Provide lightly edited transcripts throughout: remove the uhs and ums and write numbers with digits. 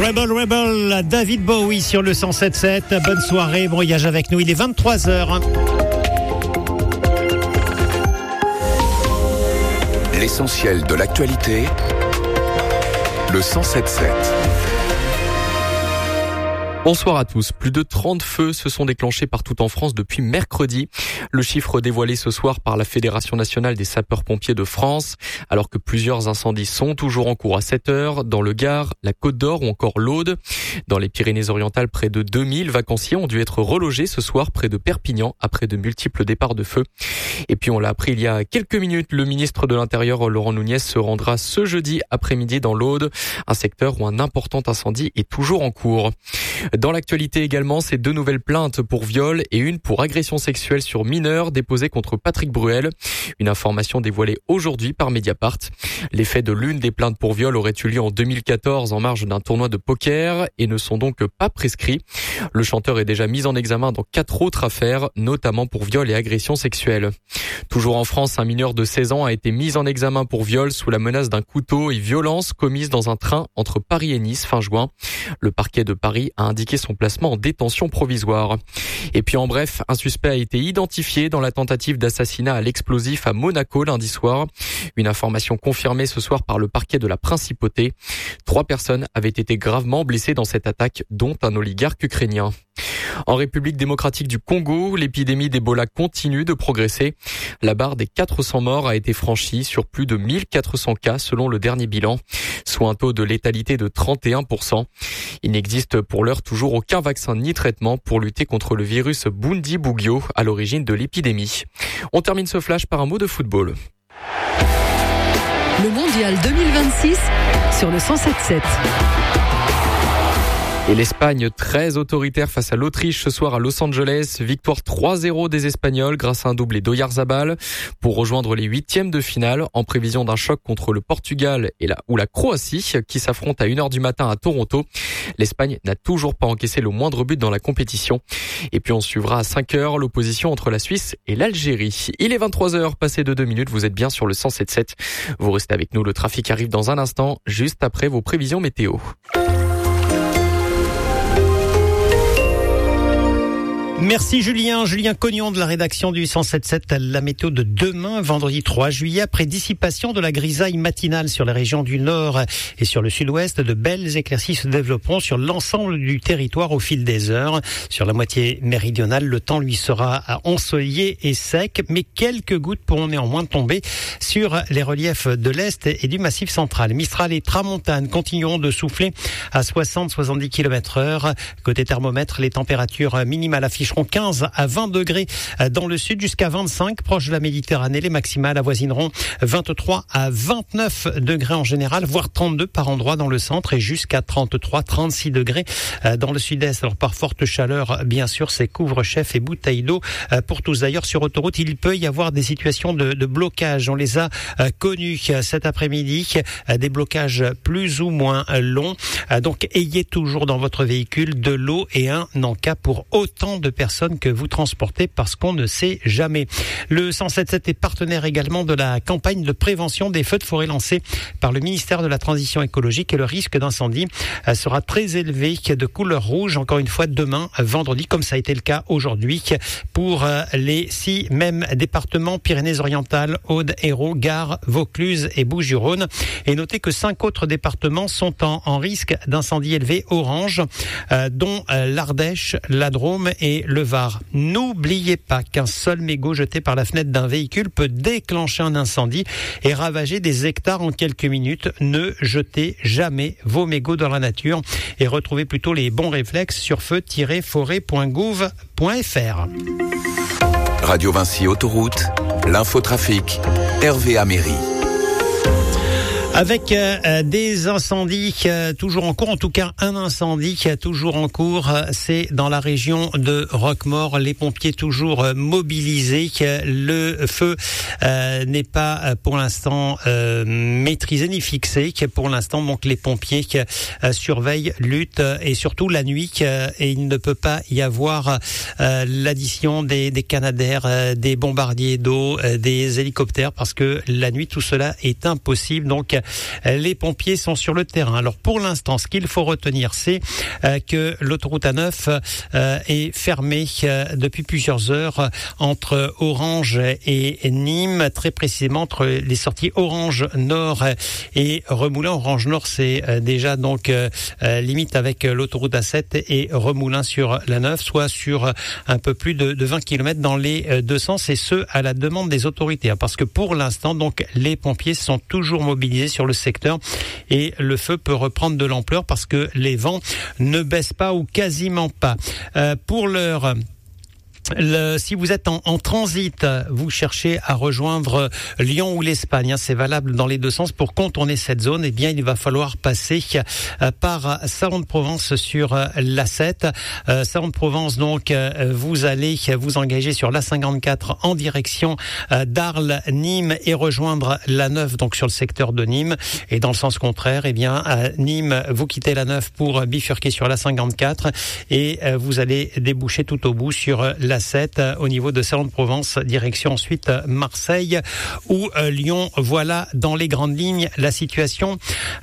Rebel, David Bowie sur le 107.7. Bonne soirée, bon voyage avec nous. Il est 23h. L'essentiel de l'actualité, le 107.7. Bonsoir à tous. Plus de 30 feux se sont déclenchés partout en France depuis mercredi. Le chiffre dévoilé ce soir par la Fédération nationale des sapeurs-pompiers de France, alors que plusieurs incendies sont toujours en cours à 7 heures, dans le Gard, la Côte d'Or ou encore l'Aude. Dans les Pyrénées-Orientales, près de 2000 vacanciers ont dû être relogés ce soir près de Perpignan après de multiples départs de feu. Et puis on l'a appris il y a quelques minutes, le ministre de l'Intérieur Laurent Nunez se rendra ce jeudi après-midi dans l'Aude, un secteur où un important incendie est toujours en cours. Dans l'actualité également, c'est 2 nouvelles plaintes pour viol et une pour agression sexuelle sur mineurs déposées contre Patrick Bruel. Une information dévoilée aujourd'hui par Mediapart. Les faits de l'une des plaintes pour viol auraient eu lieu en 2014 en marge d'un tournoi de poker et ne sont donc pas prescrits. Le chanteur est déjà mis en examen dans 4 autres affaires, notamment pour viol et agression sexuelle. Toujours en France, un mineur de 16 ans a été mis en examen pour viol sous la menace d'un couteau et violence commise dans un train entre Paris et Nice fin juin. Le parquet de Paris a indiqué son placement en détention provisoire. Et puis en bref, un suspect a été identifié dans la tentative d'assassinat à l'explosif à Monaco lundi soir. Une information confirmée ce soir par le parquet de la Principauté. 3 personnes avaient été gravement blessées dans cette attaque, dont un oligarque ukrainien. En République démocratique du Congo, l'épidémie d'Ebola continue de progresser. La barre des 400 morts a été franchie sur plus de 1400 cas selon le dernier bilan, soit un taux de létalité de 31%. Il n'existe pour l'heure toujours aucun vaccin ni traitement pour lutter contre le virus Bundibugyo à l'origine de l'épidémie. On termine ce flash par un mot de football. Le mondial 2026 sur le 107.7. Et l'Espagne très autoritaire face à l'Autriche ce soir à Los Angeles. Victoire 3-0 des Espagnols grâce à un doublé d'Oyarzabal pour rejoindre les 8e de finale en prévision d'un choc contre le Portugal ou la Croatie qui s'affrontent à 1h du matin à Toronto. L'Espagne n'a toujours pas encaissé le moindre but dans la compétition. Et puis on suivra à 5h l'opposition entre la Suisse et l'Algérie. Il est 23h, passé de 2 minutes, vous êtes bien sur le 107.7. Vous restez avec nous, le trafic arrive dans un instant, juste après vos prévisions météo. Merci Julien Cognon de la rédaction du 107.7. La météo de demain, vendredi 3 juillet, après dissipation de la grisaille matinale sur les régions du nord et sur le sud-ouest, de belles éclaircies se développeront sur l'ensemble du territoire au fil des heures. Sur la moitié méridionale, le temps lui sera ensoleillé et sec, mais quelques gouttes pourront néanmoins tomber sur les reliefs de l'est et du massif central. Mistral et Tramontane continueront de souffler à 60-70 km/h. Côté thermomètre, les températures minimales afficheront 15 à 20 degrés dans le sud, jusqu'à 25 proche de la Méditerranée. Les maximales avoisineront 23 à 29 degrés en général, voire 32 par endroit dans le centre et jusqu'à 33-36 degrés dans le sud-est. Alors par forte chaleur, bien sûr, c'est couvre-chef et bouteilles d'eau pour tous. D'ailleurs, sur autoroute, il peut y avoir des situations de blocage. On les a connues cet après-midi, des blocages plus ou moins longs. Donc ayez toujours dans votre véhicule de l'eau et un en-cas pour autant de personnes que vous transportez, parce qu'on ne sait jamais. Le 107.7 est partenaire également de la campagne de prévention des feux de forêt lancée par le ministère de la Transition écologique, et le risque d'incendie sera très élevé, de couleur rouge, encore une fois demain, vendredi, comme ça a été le cas aujourd'hui pour les 6 mêmes départements: Pyrénées-Orientales, Aude, Hérault, Gard, Vaucluse et Bouches-du-Rhône. Et notez que 5 autres départements sont en risque d'incendie élevé orange, dont l'Ardèche, la Drôme et le Var. N'oubliez pas qu'un seul mégot jeté par la fenêtre d'un véhicule peut déclencher un incendie et ravager des hectares en quelques minutes. Ne jetez jamais vos mégots dans la nature et retrouvez plutôt les bons réflexes sur feu-forêt.gouv.fr. Radio Vinci Autoroute, l'infotrafic, Hervé Améry. Avec des incendies toujours en cours, en tout cas un incendie toujours en cours, c'est dans la région de Roquemaure. Les pompiers toujours mobilisés. Le feu n'est pas pour l'instant maîtrisé ni fixé. Pour l'instant, donc les pompiers surveillent, luttent, et surtout la nuit. Et il ne peut pas y avoir l'addition des canadaires, des bombardiers d'eau, des hélicoptères, parce que la nuit tout cela est impossible. Donc les pompiers sont sur le terrain. Alors pour l'instant, ce qu'il faut retenir, c'est que l'autoroute A9 est fermée depuis plusieurs heures entre Orange et Nîmes, très précisément entre les sorties Orange Nord et Remoulins. Orange Nord, c'est déjà donc limite avec l'autoroute A7 et Remoulins sur la 9, soit sur un peu plus de 20 km dans les deux sens, et ce à la demande des autorités, parce que pour l'instant donc les pompiers sont toujours mobilisés sur le secteur et le feu peut reprendre de l'ampleur parce que les vents ne baissent pas ou quasiment pas. Pour l'heure, si vous êtes en transit, vous cherchez à rejoindre Lyon ou l'Espagne, c'est valable dans les deux sens. Pour contourner cette zone, eh bien, il va falloir passer par Salon de Provence sur l'A7. Salon de Provence, donc, vous allez vous engager sur l'A54 en direction d'Arles, Nîmes et rejoindre la 9, donc sur le secteur de Nîmes. Et dans le sens contraire, eh bien, à Nîmes, vous quittez la 9 pour bifurquer sur l'A54 et vous allez déboucher tout au bout sur la 7 au niveau de Salon de Provence, direction ensuite Marseille ou Lyon. Voilà dans les grandes lignes la situation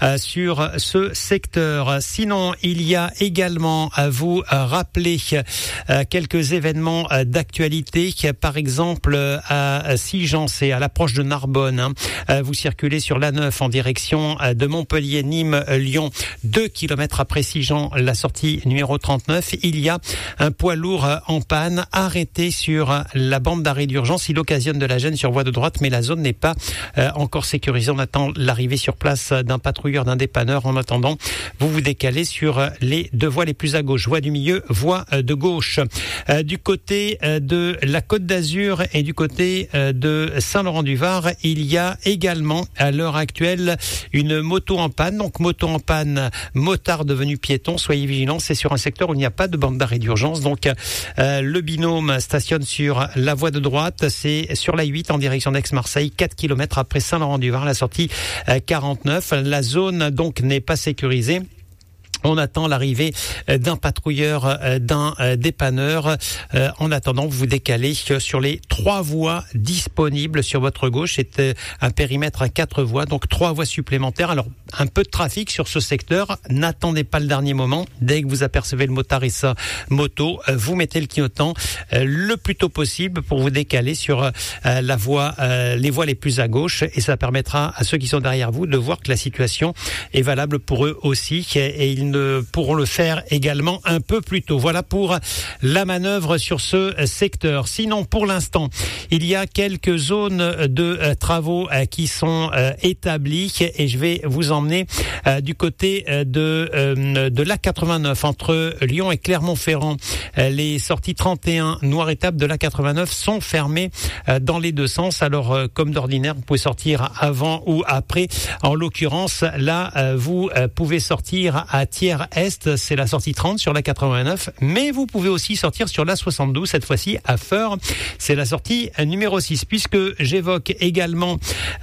sur ce secteur. Sinon, il y a également à vous rappeler quelques événements d'actualité. Par exemple, à Sigean, c'est à l'approche de Narbonne. Vous circulez sur la 9 en direction de Montpellier, Nîmes, Lyon. 2 km après Sigean, la sortie numéro 39. Il y a un poids lourd en panne arrêté sur la bande d'arrêt d'urgence. Il occasionne de la gêne sur voie de droite, mais la zone n'est pas encore sécurisée. On attend l'arrivée sur place d'un patrouilleur, d'un dépanneur. En attendant, vous vous décalez sur les deux voies les plus à gauche. Voie du milieu, voie de gauche. Du côté de la Côte d'Azur et du côté de Saint-Laurent-du-Var, il y a également à l'heure actuelle une moto en panne. Donc moto en panne, motard devenu piéton. Soyez vigilants, c'est sur un secteur où il n'y a pas de bande d'arrêt d'urgence. Donc le binôme stationne sur la voie de droite, c'est sur la 8 en direction d'Aix-Marseille, 4 km après Saint-Laurent-du-Var, la sortie 49. La zone donc n'est pas sécurisée. On attend l'arrivée d'un patrouilleur, d'un dépanneur. En attendant, vous vous décalez sur les 3 voies disponibles sur votre gauche. C'est un périmètre à 4 voies, donc 3 voies supplémentaires. Alors, un peu de trafic sur ce secteur. N'attendez pas le dernier moment. Dès que vous apercevez le motard et sa moto, vous mettez le clignotant le plus tôt possible pour vous décaler sur la voie, les voies les plus à gauche. Et ça permettra à ceux qui sont derrière vous de voir que la situation est valable pour eux aussi. Et ils ne pourront le faire également un peu plus tôt. Voilà pour la manœuvre sur ce secteur. Sinon, pour l'instant, il y a quelques zones de travaux qui sont établies et je vais vous emmener du côté de l'A89 entre Lyon et Clermont-Ferrand. Les sorties 31 Noir-Étape de l'A89 sont fermées dans les deux sens. Alors, comme d'ordinaire, vous pouvez sortir avant ou après. En l'occurrence, là, vous pouvez sortir à Thiers-Est, c'est la sortie 30 sur la 89, mais vous pouvez aussi sortir sur la 72, cette fois-ci à Feurs, c'est la sortie numéro 6, puisque j'évoque également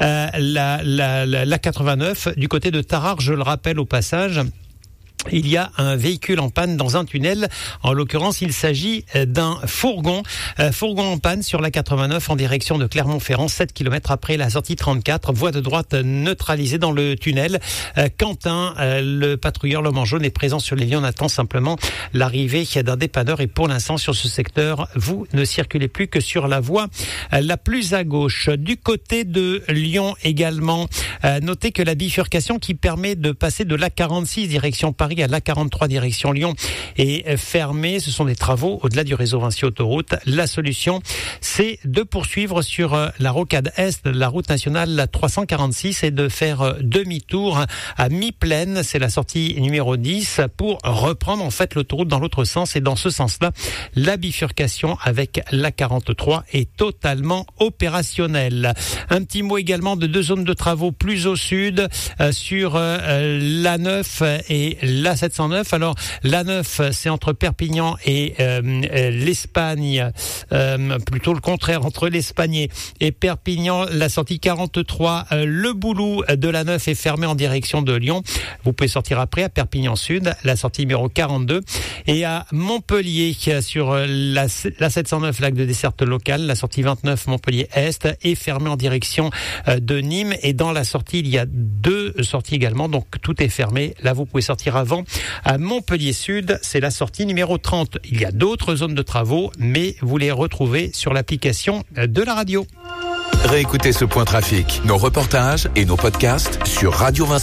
la 89 du côté de Tarare, je le rappelle au passage. Il y a un véhicule en panne dans un tunnel. En l'occurrence, il s'agit d'un fourgon. Fourgon en panne sur la 89 en direction de Clermont-Ferrand, 7 km après la sortie 34. Voie de droite neutralisée dans le tunnel. Quentin, le patrouilleur, l'homme en jaune, est présent sur les lieux. On attend simplement l'arrivée d'un dépanneur. Et pour l'instant, sur ce secteur, vous ne circulez plus que sur la voie la plus à gauche. Du côté de Lyon également, notez que la bifurcation qui permet de passer de l'A46 direction Paris à l'A43 direction Lyon est fermée. Ce sont des travaux au-delà du réseau Vinci Autoroute. La solution, c'est de poursuivre sur la rocade Est, la route nationale 346 et de faire demi-tour à mi-plaine. C'est la sortie numéro 10 pour reprendre en fait l'autoroute dans l'autre sens. Et dans ce sens-là, la bifurcation avec l'A43 est totalement opérationnelle. Un petit mot également de 2 zones de travaux plus au sud sur l'A9 et la 709. Alors la 9, c'est entre Perpignan et l'Espagne, plutôt le contraire, entre l'Espagne et Perpignan. La sortie 43, le Boulou de la 9 est fermé en direction de Lyon. Vous pouvez sortir après à Perpignan Sud, la sortie numéro 42. Et à Montpellier, sur la 709, lac de desserte locale, la sortie 29 Montpellier Est est fermée en direction de Nîmes. Et dans la sortie, il y a 2 sorties également, donc tout est fermé. Là, vous pouvez sortir avant. À Montpellier Sud, c'est la sortie numéro 30. Il y a d'autres zones de travaux, mais vous les retrouvez sur l'application de la radio. Réécoutez ce point trafic, nos reportages et nos podcasts sur Radio 26.